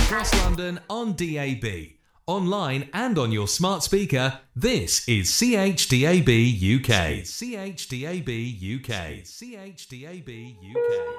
across London on DAB. Online and on your smart speaker, this is CHDAB UK. CHDAB UK. CHDAB UK.